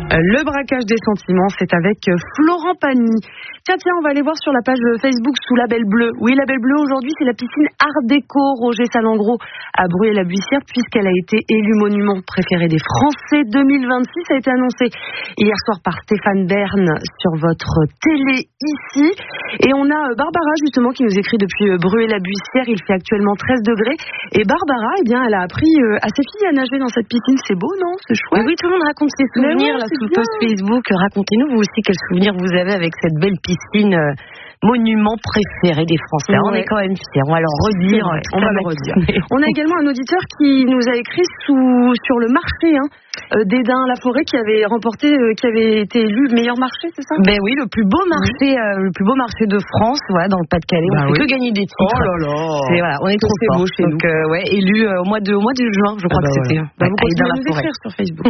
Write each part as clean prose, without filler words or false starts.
Le braquage des sentiments, c'est avec Florent Pagny. Tiens, on va aller voir sur la page Facebook sous Label Bleu. Oui, Label Bleu, aujourd'hui, c'est la piscine Art Déco Roger Salengro à Bruyères-la-Buissière, puisqu'elle a été élue monument préféré des Français 2026. Ça a été annoncé hier soir par Stéphane Bern sur votre télé ici. Et on a Barbara, justement, qui nous écrit depuis Bruyères-la-Buissière. Il fait actuellement 13 degrés. Et Barbara, eh bien, elle a appris à ses filles à nager dans cette piscine. C'est beau, non? C'est chouette. Oui, tout le monde raconte ses souvenirs là, sous le post Facebook. Racontez-nous, vous aussi, quels souvenirs vous avez avec cette belle piscine monument préféré des Français. On est quand même fiers. On va leur redire. On va le redire. On a également un auditeur qui nous a écrit sur le marché d'Hesdin-la-Forêt qui avait remporté, qui avait été élu meilleur marché, c'est ça? Ben oui, le plus beau marché de France, voilà, dans le Pas-de-Calais. On fait que gagner des titres. Oh là là. Voilà, on est trop beau chez nous. Donc élu au mois de juin, je crois que c'était. Vous continuez à nous écrire sur Facebook.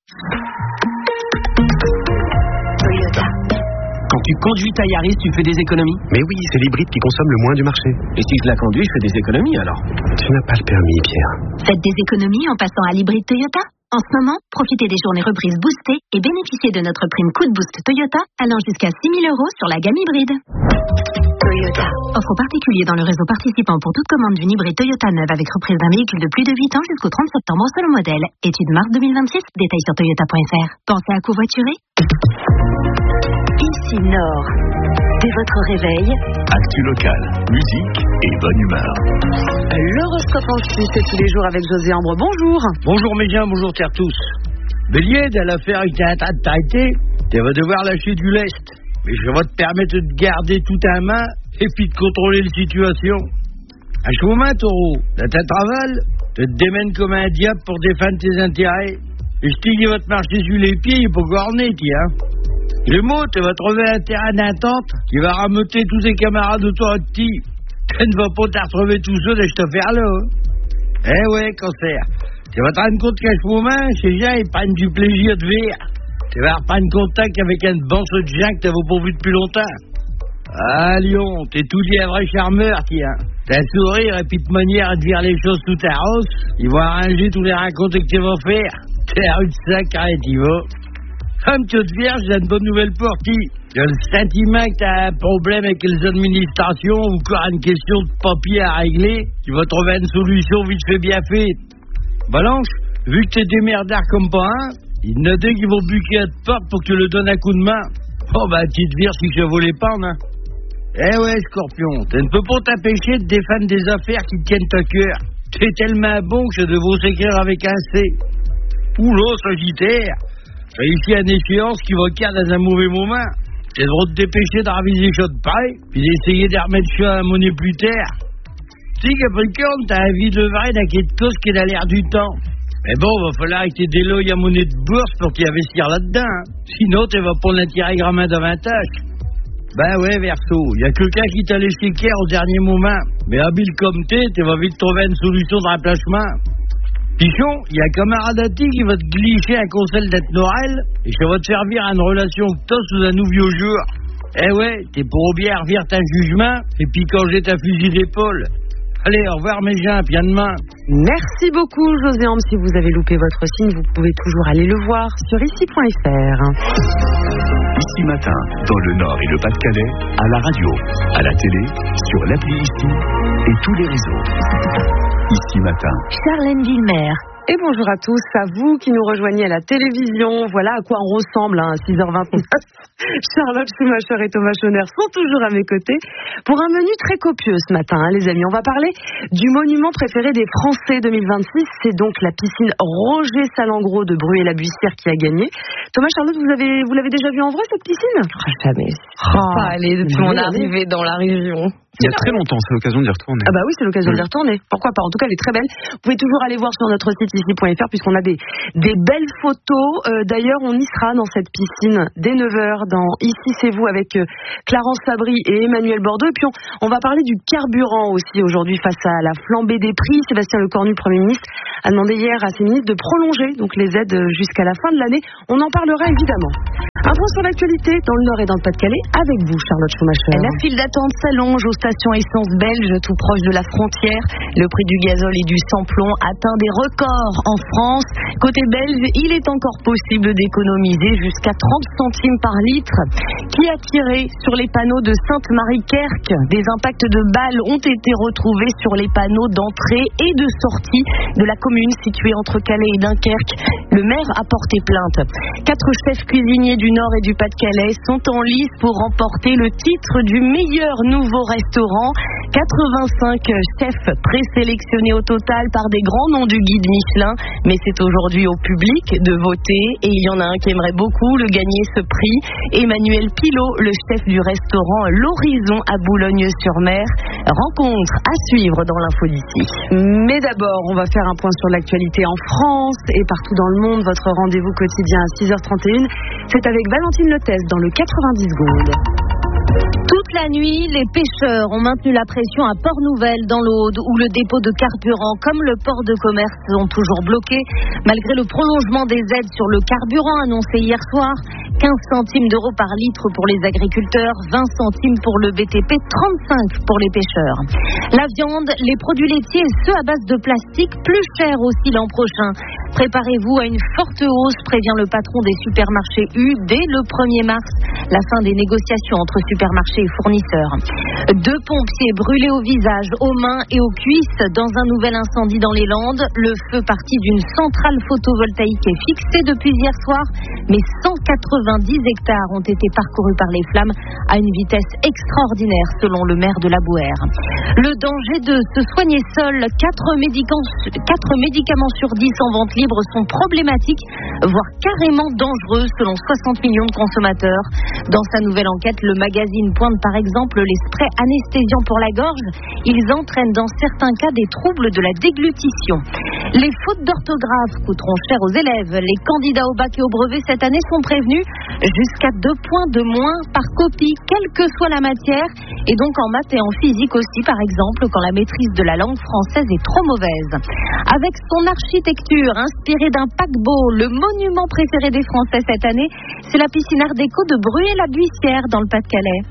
Quand tu conduis ta Yaris, tu fais des économies? Mais oui, c'est l'hybride qui consomme le moins du marché. Et si je la conduis, je fais des économies alors? Tu n'as pas le permis, Pierre. Faites des économies en passant à l'hybride Toyota. En ce moment, profitez des journées reprises boostées et bénéficiez de notre prime Coup de Boost Toyota allant jusqu'à 6 000 € sur la gamme hybride. Toyota. Offre particulier dans le réseau participant pour toute commande d'une hybride Toyota neuve avec reprise d'un véhicule de plus de 8 ans jusqu'au 30 septembre selon modèle. Étude mars 2026, détails sur toyota.fr. Pensez à covoiturer? Ici Nord. Dès votre réveil, actu locale, musique et bonne humeur. L'horoscope en Suisse, c'est tous les jours avec José Ambre. Bonjour. Bonjour Médien, bonjour terre tous. Bélier, de l'affaire qui est en train de t'arrêter, tu vas devoir lâcher du lest. Mais je vais te permettre de garder tout à main et puis de contrôler la situation. À ce moment, taureau, dans ta travail, tu te démènes comme un diable pour défendre tes intérêts. Et je t'ai dit, va te marcher sur les pieds pour corner, tiens. Gémeaux, tu vas trouver un terrain d'entente qui va rameuter tous tes camarades autour de ti. Tu ne vas pas te retrouver tout seul et je te faire là. Eh ouais, cancer. Tu vas te rendre compte qu'à ce moment, ces gens, ils prennent du plaisir de vivre. Tu vas reprendre contact avec un bon de gens que t'avais pas vu depuis longtemps. Ah, Lion, t'es tout dit un vrai charmeur, tiens. T'as un sourire et puis de manière à te dire les choses tout à rose. Ils vont arranger tous les racontes que tu vas faire. T'es à rue de sac, arrête, y va. Comme tu te vierge, j'ai une bonne nouvelle pour ti. J'ai le sentiment que t'as un problème avec les administrations ou encore une question de papier à régler. Tu vas trouver une solution vite fait bien faite. Balanche, vu que t'es démerdard comme pas un, il y en a deux qui vont buquer à te porte pour que tu le donnes un coup de main. Oh bah tu te vires si je vaut les pannes, hein. Eh ouais, Scorpion, tu ne peux pas t'empêcher de défendre des affaires qui te tiennent à cœur. T'es tellement bon que ça devrait s'écrire avec un C. Oula, Sagittaire, t'as ici une échéance qui va cadre dans un mauvais moment. Tu devrais te dépêcher de raviser ça de près, puis d'essayer de remettre ça à la monnaie plus tard. Tu sais, Capricorne, t'as envie de vrai d'un quai de cause qui a l'air du temps. Mais bon, va falloir que t'aies des lois à monnaie de bourse pour t'y investir là-dedans. Hein. Sinon, tu vas prendre l'intérêt gramin davantage. Ben ouais, Verseau, y a quelqu'un qui t'a laissé clair au dernier moment. Mais habile comme tu vas vite trouver une solution de remplacement. Pichon, y a un camarade à ti qui va te glisser un conseil d'être Noël et ça va te faire vivre une relation que t'as sous un nouveau jour. Eh ouais, t'es pour bien revire ta jugement et puis quand j'ai ta fusil d'épaule. Allez, au revoir mes gens, puis à demain. Merci beaucoup José Ambre. Si vous avez loupé votre signe, vous pouvez toujours aller le voir sur ici.fr. Ici Matin, dans le Nord et le Pas-de-Calais, à la radio, à la télé, sur l'appli Ici et tous les réseaux. Ici Matin. Charlène Villemer. Et bonjour à tous, à vous qui nous rejoignez à la télévision. Voilà à quoi on ressemble à 6h29. Charlotte Schumacher et Thomas Schoner sont toujours à mes côtés pour un menu très copieux ce matin, les amis. On va parler du monument préféré des Français 2026. C'est donc la piscine Roger Salengro de Bruyères-la-Buissière qui a gagné. Thomas, Charlotte, vous l'avez déjà vu en vrai cette piscine? Jamais. Allez, depuis mon arrivée dans la région. Il y a très longtemps, c'est l'occasion d'y retourner. Ah bah oui, c'est l'occasion d'y retourner. Pourquoi pas? En tout cas, elle est très belle. Vous pouvez toujours aller voir sur notre site ici.fr puisqu'on a des belles photos. D'ailleurs, on y sera dans cette piscine dès 9h dans Ici c'est vous avec Clarence Fabry et Emmanuel Bordeaux. Et puis on va parler du carburant aussi aujourd'hui face à la flambée des prix. Sébastien Lecornu, le Premier ministre, a demandé hier à ses ministres de prolonger donc les aides jusqu'à la fin de l'année. On en parlera évidemment. Un point sur l'actualité dans le Nord et dans le Pas-de-Calais avec vous, Charlotte Schumacher. La file d'attente s'allonge aux stations essence belges tout proche de la frontière. Le prix du gazole et du sans-plomb atteint des records en France. Côté belge, il est encore possible d'économiser jusqu'à 30 centimes par litre. Qui a tiré sur les panneaux de Sainte-Marie-Kerck? Des impacts de balles ont été retrouvés sur les panneaux d'entrée et de sortie de la commune située entre Calais et Dunkerque. Le maire a porté plainte. 4 chefs cuisiniers du Nord et du Pas-de-Calais sont en lice pour remporter le titre du meilleur nouveau restaurant. 85 chefs présélectionnés au total par des grands noms du guide Michelin. Mais c'est aujourd'hui au public de voter et il y en a un qui aimerait beaucoup le gagner ce prix. Emmanuel Pilot, le chef du restaurant L'Horizon à Boulogne-sur-Mer. Rencontre à suivre dans l'info d'ici. Mais d'abord, on va faire un point sur l'actualité en France et partout dans le monde. Votre rendez-vous quotidien à 6h31, c'est avec Valentine Lethès dans le 90 secondes. Toute la nuit, les pêcheurs ont maintenu la pression à Port-Nouvelle dans l'Aude où le dépôt de carburant comme le port de commerce sont toujours bloqués malgré le prolongement des aides sur le carburant annoncé hier soir. 15 centimes d'euros par litre pour les agriculteurs, 20 centimes pour le BTP, 35 pour les pêcheurs. La viande, les produits laitiers et ceux à base de plastique, plus chers aussi l'an prochain. Préparez-vous à une forte hausse, prévient le patron des supermarchés U dès le 1er mars, la fin des négociations entre supermarchés et fournisseurs. 2 pompiers brûlés au visage, aux mains et aux cuisses dans un nouvel incendie dans les Landes. Le feu parti d'une centrale photovoltaïque est fixé depuis hier soir, mais 190 hectares ont été parcourus par les flammes à une vitesse extraordinaire selon le maire de la Bouère. Le danger de se soigner seul, 4 médicaments sur 10 en vente libre sont problématiques, voire carrément dangereux selon 60 millions de consommateurs. Dans sa nouvelle enquête, le magazine pointe par exemple les sprays anesthésiants pour la gorge. Ils entraînent dans certains cas des troubles de la déglutition. Les fautes d'orthographe coûteront cher aux élèves. Les candidats au bac et au brevet cette année sont prévenus jusqu'à 2 points de moins par copie, quelle que soit la matière, et donc en maths et en physique aussi, par exemple, quand la maîtrise de la langue française est trop mauvaise. Avec son architecture inspirée d'un paquebot, le monument préféré des Français cette année, c'est la piscine Art déco de Bruay-la-Buissière dans le Pas-de-Calais.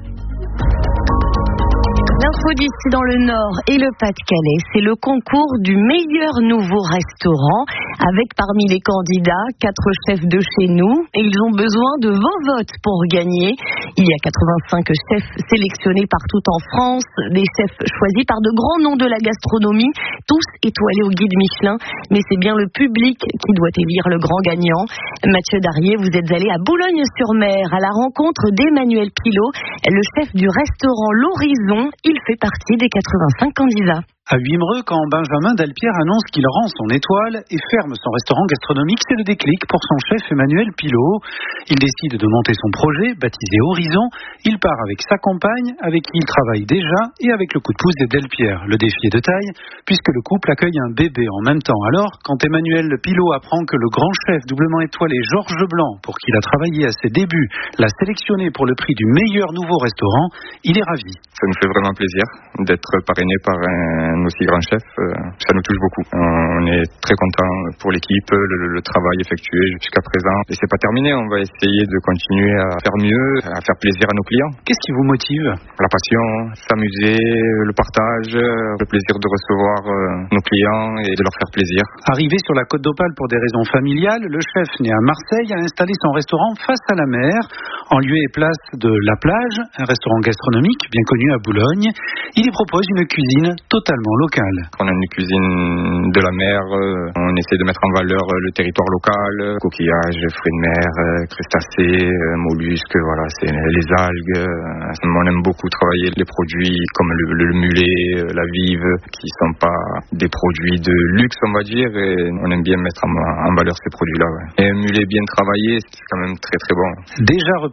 L'info d'ici dans le Nord et le Pas-de-Calais, c'est le concours du meilleur nouveau restaurant avec parmi les candidats 4 chefs de chez nous et ils ont besoin de vos votes pour gagner. Il y a 85 chefs sélectionnés partout en France, des chefs choisis par de grands noms de la gastronomie, tous étoilés au guide Michelin, mais c'est bien le public qui doit élire le grand gagnant. Mathieu Darier, vous êtes allé à Boulogne-sur-Mer à la rencontre d'Emmanuel Pilot, le chef du restaurant L'Horizon. Il fait partie des 85 candidats. À Wimereux, quand Benjamin Delpierre annonce qu'il rend son étoile et ferme son restaurant gastronomique, c'est le déclic pour son chef Emmanuel Pilot. Il décide de monter son projet, baptisé Horizon. Il part avec sa compagne, avec qui il travaille déjà, et avec le coup de pouce des Delpierre. Le défi est de taille, puisque le couple accueille un bébé en même temps. Alors, quand Emmanuel Pilot apprend que le grand chef doublement étoilé Georges Blanc, pour qui il a travaillé à ses débuts, l'a sélectionné pour le prix du meilleur nouveau restaurant, il est ravi. Ça nous fait vraiment plaisir d'être parrainé par un aussi grand chef, ça nous touche beaucoup. On est très content pour l'équipe, le travail effectué jusqu'à présent. Et c'est pas terminé, on va essayer de continuer à faire mieux, à faire plaisir à nos clients. Qu'est-ce qui vous motive ? La passion, s'amuser, le partage, le plaisir de recevoir nos clients et de leur faire plaisir. Arrivé sur la Côte d'Opale pour des raisons familiales, le chef né à Marseille a installé son restaurant face à la mer, en lieu et place de La Plage, un restaurant gastronomique bien connu à Boulogne. Il y propose une cuisine totalement locale. On a une cuisine de la mer, on essaie de mettre en valeur le territoire local, coquillages, fruits de mer, crustacés, mollusques, voilà, c'est les algues. On aime beaucoup travailler les produits comme le mulet, la vive, qui sont pas des produits de luxe, on va dire, et on aime bien mettre en valeur ces produits-là. Ouais. Et un mulet bien travaillé, c'est quand même très très bon. Déjà repéré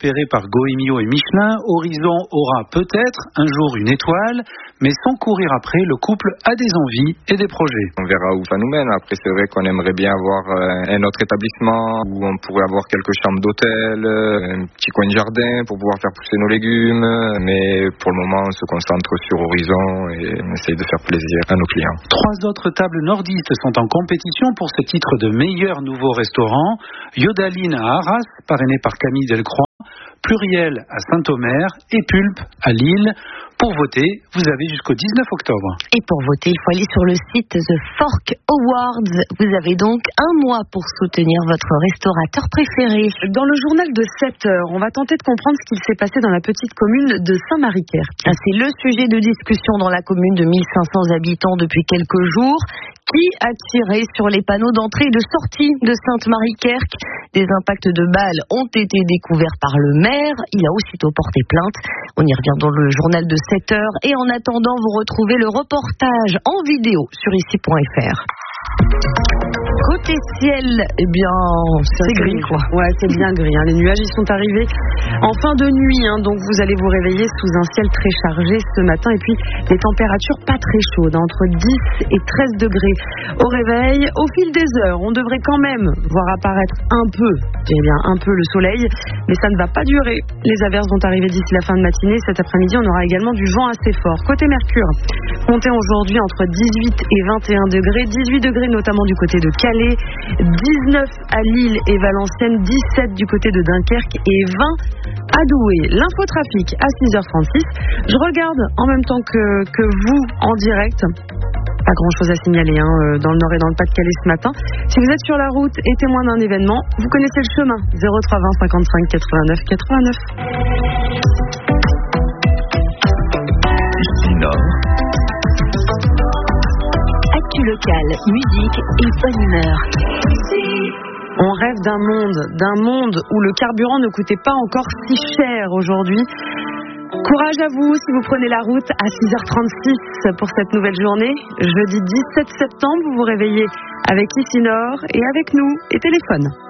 repéré par Goemio et Michelin, Horizon aura peut-être un jour une étoile, mais sans courir après, le couple a des envies et des projets. On verra où ça nous mène. Après, c'est vrai qu'on aimerait bien avoir un autre établissement où on pourrait avoir quelques chambres d'hôtel, un petit coin de jardin pour pouvoir faire pousser nos légumes. Mais pour le moment, on se concentre sur Horizon et on essaye de faire plaisir à nos clients. 3 autres tables nordistes sont en compétition pour ce titre de meilleur nouveau restaurant. Yodaline à Arras, parrainé par Camille Delcroix, Pluriel à Saint-Omer et Pulpe à Lille. Pour voter, vous avez jusqu'au 19 octobre. Et pour voter, il faut aller sur le site The Fork Awards. Vous avez donc un mois pour soutenir votre restaurateur préféré. Dans le journal de 7 heures, on va tenter de comprendre ce qu'il s'est passé dans la petite commune de Saint-Marie-Kerck. C'est le sujet de discussion dans la commune de 1500 habitants depuis quelques jours. Qui a tiré sur les panneaux d'entrée et de sortie de Sainte-Marie-Kerck? Des impacts de balles ont été découverts par le maire. Il a aussitôt porté plainte. On y revient dans le journal de 7 heures. Et en attendant, vous retrouvez le reportage en vidéo sur ici.fr. Côté ciel, eh bien, c'est gris, quoi. Ouais, c'est bien gris. Les nuages, ils sont arrivés en fin de nuit. Donc, vous allez vous réveiller sous un ciel très chargé ce matin. Et puis, les températures pas très chaudes, entre 10 et 13 degrés au réveil. Au fil des heures, on devrait quand même voir apparaître un peu le soleil. Mais ça ne va pas durer. Les averses vont arriver d'ici la fin de matinée. Cet après-midi, on aura également du vent assez fort. Côté Mercure, comptez aujourd'hui entre 18 et 21 degrés. 18 degrés notamment du côté de Calais, 19 à Lille et Valenciennes, 17 du côté de Dunkerque et 20 à Douai. L'infotrafic à 6h36. Je regarde en même temps que vous en direct. Pas grand chose à signaler dans le Nord et dans le Pas-de-Calais ce matin. Si vous êtes sur la route et témoin d'un événement, vous connaissez le chemin. 03 20 55 89 89. Ici Nord. Actu locale, musique et bonne humeur. On rêve d'un monde où le carburant ne coûtait pas encore si cher aujourd'hui. Courage à vous si vous prenez la route à 6h36 pour cette nouvelle journée. Jeudi 17 septembre, vous vous réveillez avec Ici Nord et avec nous et téléphone.